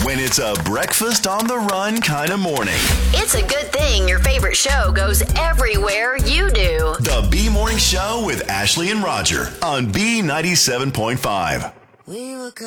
when it's a breakfast on the run kind of morning. It's a good thing your favorite show goes everywhere you do. The B Morning Show with Ashley and Roger on B97.5. We were good.